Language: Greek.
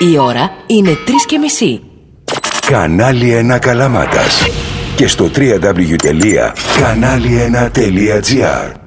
Η ώρα είναι 3:30. Κανάλι 1 Καλαμάτας. Και στο www.kanali1.gr.